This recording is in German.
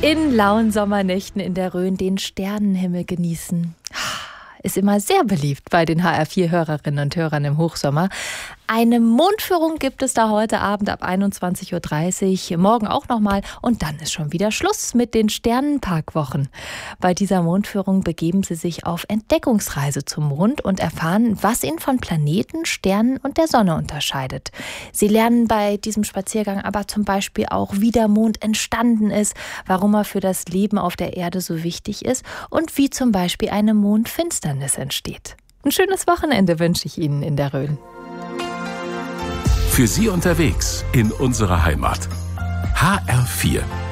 In lauen Sommernächten in der Rhön den Sternenhimmel genießen. Ist immer sehr beliebt bei den HR4-Hörerinnen und Hörern im Hochsommer. Eine Mondführung gibt es da heute Abend ab 21.30 Uhr, morgen auch nochmal und dann ist schon wieder Schluss mit den Sternenparkwochen. Bei dieser Mondführung begeben Sie sich auf Entdeckungsreise zum Mond und erfahren, was ihn von Planeten, Sternen und der Sonne unterscheidet. Sie lernen bei diesem Spaziergang aber zum Beispiel auch, wie der Mond entstanden ist, warum er für das Leben auf der Erde so wichtig ist und wie zum Beispiel eine Mondfinsternis entsteht. Ein schönes Wochenende wünsche ich Ihnen in der Rhön. Für Sie unterwegs in unserer Heimat. HR4